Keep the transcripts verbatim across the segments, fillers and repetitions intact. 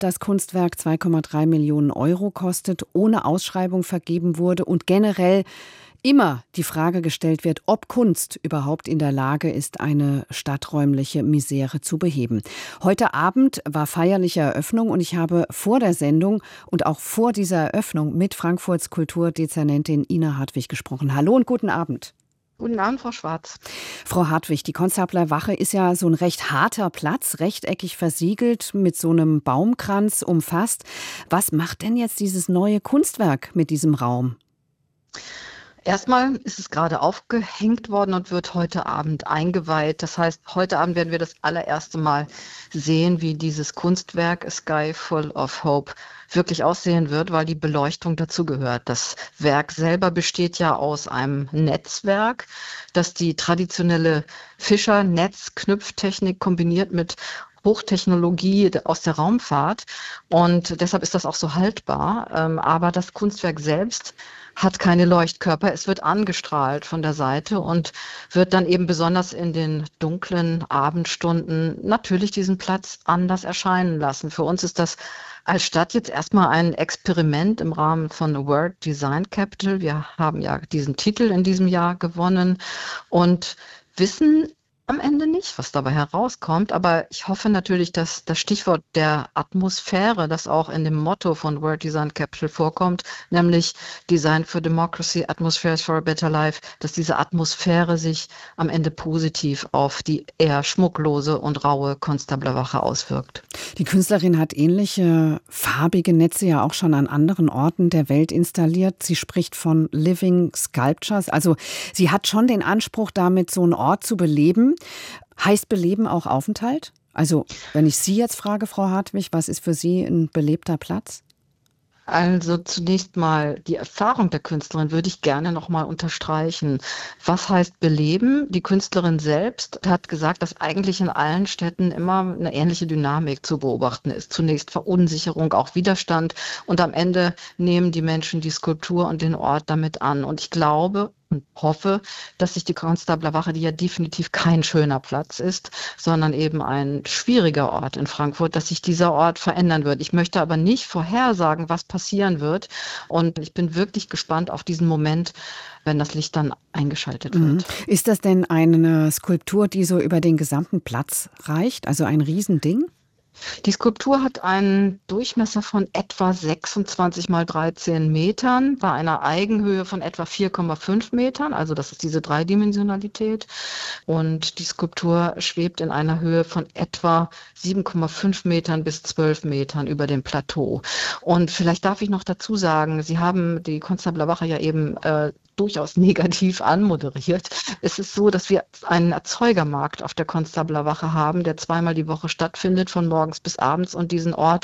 das Kunstwerk zwei Komma drei Millionen Euro kostet, ohne Ausschreibung vergeben wurde und generell immer die Frage gestellt wird, ob Kunst überhaupt in der Lage ist, eine stadträumliche Misere zu beheben. Heute Abend war feierliche Eröffnung und ich habe vor der Sendung und auch vor dieser Eröffnung mit Frankfurts Kulturdezernentin Ina Hartwig gesprochen. Hallo und guten Abend. Guten Abend, Frau Schwarz. Frau Hartwig, die Konstabler Wache ist ja so ein recht harter Platz, rechteckig versiegelt, mit so einem Baumkranz umfasst. Was macht denn jetzt dieses neue Kunstwerk mit diesem Raum? Erstmal ist es gerade aufgehängt worden und wird heute Abend eingeweiht. Das heißt, heute Abend werden wir das allererste Mal sehen, wie dieses Kunstwerk A Sky Full of Hope wirklich aussehen wird, weil die Beleuchtung dazugehört. Das Werk selber besteht ja aus einem Netzwerk, das die traditionelle Fischer-Netz-Knüpftechnik kombiniert mit Hochtechnologie aus der Raumfahrt, und deshalb ist das auch so haltbar. Aber das Kunstwerk selbst hat keine Leuchtkörper. Es wird angestrahlt von der Seite und wird dann eben besonders in den dunklen Abendstunden natürlich diesen Platz anders erscheinen lassen. Für uns ist das als Stadt jetzt erstmal ein Experiment im Rahmen von World Design Capital. Wir haben ja diesen Titel in diesem Jahr gewonnen und wissen am Ende nicht, was dabei herauskommt, aber ich hoffe natürlich, dass das Stichwort der Atmosphäre, das auch in dem Motto von World Design Capital vorkommt, nämlich Design for Democracy, Atmospheres for a Better Life, dass diese Atmosphäre sich am Ende positiv auf die eher schmucklose und raue Konstabler Wache auswirkt. Die Künstlerin hat ähnliche farbige Netze ja auch schon an anderen Orten der Welt installiert. Sie spricht von Living Sculptures, also sie hat schon den Anspruch, damit so einen Ort zu beleben. Heißt Beleben auch Aufenthalt? Also, wenn ich Sie jetzt frage, Frau Hartwig, was ist für Sie ein belebter Platz? Also zunächst mal die Erfahrung der Künstlerin würde ich gerne noch mal unterstreichen. Was heißt beleben? Die Künstlerin selbst hat gesagt, dass eigentlich in allen Städten immer eine ähnliche Dynamik zu beobachten ist. Zunächst Verunsicherung, auch Widerstand, und am Ende nehmen die Menschen die Skulptur und den Ort damit an. Und ich glaube und hoffe, dass sich die Konstabler Wache, die ja definitiv kein schöner Platz ist, sondern eben ein schwieriger Ort in Frankfurt, dass sich dieser Ort verändern wird. Ich möchte aber nicht vorhersagen, was passieren wird. Und ich bin wirklich gespannt auf diesen Moment, wenn das Licht dann eingeschaltet wird. Mhm. Ist das denn eine Skulptur, die so über den gesamten Platz reicht? Also ein Riesending? Die Skulptur hat einen Durchmesser von etwa sechsundzwanzig mal dreizehn Metern, bei einer Eigenhöhe von etwa vier Komma fünf Metern, also das ist diese Dreidimensionalität. Und die Skulptur schwebt in einer Höhe von etwa sieben Komma fünf Metern bis zwölf Metern über dem Plateau. Und vielleicht darf ich noch dazu sagen, Sie haben die Konstabler Wache ja eben äh, durchaus negativ anmoderiert. Es ist so, dass wir einen Erzeugermarkt auf der Konstabler Wache haben, der zweimal die Woche stattfindet, von morgens bis abends, und diesen Ort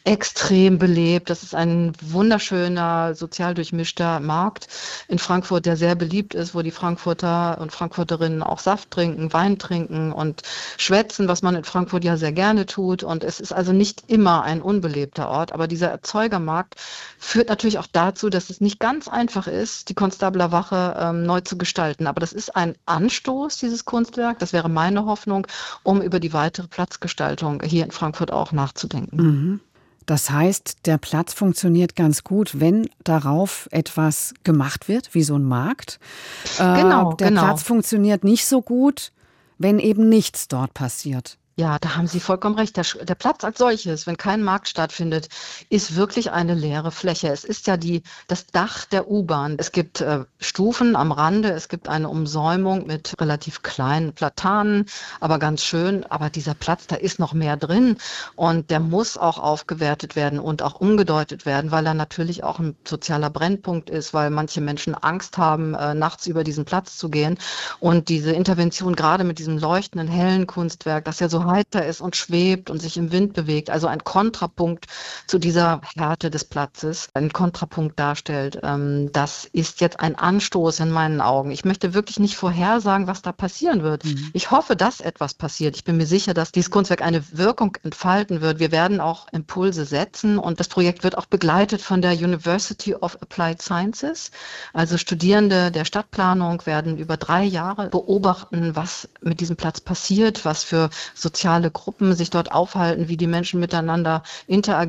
extrem belebt. Das ist ein wunderschöner, sozial durchmischter Markt in Frankfurt, der sehr beliebt ist, wo die Frankfurter und Frankfurterinnen auch Saft trinken, Wein trinken und schwätzen, was man in Frankfurt ja sehr gerne tut. Und es ist also nicht immer ein unbelebter Ort, aber dieser Erzeugermarkt führt natürlich auch dazu, dass es nicht ganz einfach ist, die Konstabler Wache ähm, neu zu gestalten. Aber das ist ein Anstoß, dieses Kunstwerk. Das wäre meine Hoffnung, um über die weitere Platzgestaltung hier in Frankfurt auch nachzudenken. Mhm. Das heißt, der Platz funktioniert ganz gut, wenn darauf etwas gemacht wird, wie so ein Markt. Genau, äh, der genau. Platz funktioniert nicht so gut, wenn eben nichts dort passiert. Ja, da haben Sie vollkommen recht. Der, der Platz als solches, wenn kein Markt stattfindet, ist wirklich eine leere Fläche. Es ist ja die, das Dach der U-Bahn. Es gibt äh, Stufen am Rande, es gibt eine Umsäumung mit relativ kleinen Platanen, aber ganz schön. Aber dieser Platz, da ist noch mehr drin, und der muss auch aufgewertet werden und auch umgedeutet werden, weil er natürlich auch ein sozialer Brennpunkt ist, weil manche Menschen Angst haben, äh, nachts über diesen Platz zu gehen. Und diese Intervention gerade mit diesem leuchtenden, hellen Kunstwerk, das ja so heiter ist und schwebt und sich im Wind bewegt, also ein Kontrapunkt zu dieser Härte des Platzes, einen Kontrapunkt darstellt. Ähm, das ist jetzt ein Anstoß in meinen Augen. Ich möchte wirklich nicht vorhersagen, was da passieren wird. Mhm. Ich hoffe, dass etwas passiert. Ich bin mir sicher, dass dieses Kunstwerk eine Wirkung entfalten wird. Wir werden auch Impulse setzen, und das Projekt wird auch begleitet von der University of Applied Sciences. Also Studierende der Stadtplanung werden über drei Jahre beobachten, was mit diesem Platz passiert, was für soziale soziale Gruppen sich dort aufhalten, wie die Menschen miteinander interagieren.